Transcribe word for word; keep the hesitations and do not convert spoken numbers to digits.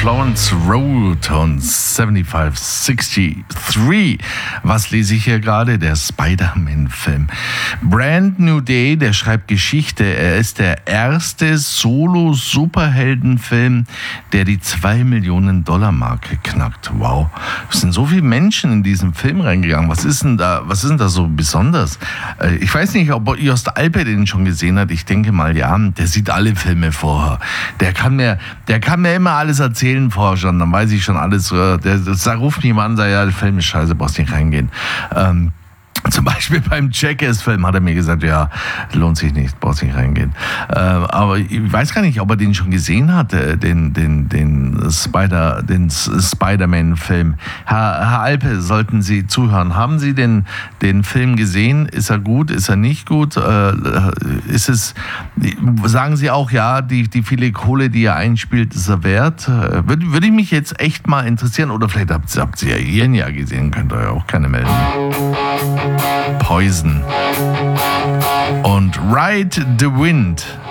Florence Road und fünfundsiebzig dreißig. Was lese ich hier gerade? Der Spider-Man-Film. Brand New Day, der schreibt Geschichte. Er ist der erste Solo-Superheldenfilm, der die zwei Millionen Dollar Marke knackt. Wow. Es sind so viele Menschen in diesen Film reingegangen. Was ist denn da, was ist denn da so besonders? Ich weiß nicht, ob Jost Alpe den schon gesehen hat. Ich denke mal, ja. Der sieht alle Filme vorher. Der kann mir, der kann mir immer alles erzählen vorher schon. Dann weiß ich schon alles. Der, der, der ruft mich mal an und sagt, ja, der Film ist scheiße, brauchst nicht reingehen. Ähm, Zum Beispiel beim Jackass-Film hat er mir gesagt, ja, lohnt sich nicht, brauchst nicht reingehen. Äh, aber ich weiß gar nicht, ob er den schon gesehen hat, den, den, den, Spider, den Spider-Man-Film. Herr, Herr Alpe, sollten Sie zuhören. Haben Sie den, den Film gesehen? Ist er gut? Ist er nicht gut? Äh, ist es, sagen Sie auch, ja, die, die viele Kohle, die er einspielt, ist er wert? Würde, würde ich mich jetzt echt mal interessieren. Oder vielleicht habt, habt ihr ja ihren ja gesehen, könnt ihr ja auch keine melden. Poison und Ride the Wind.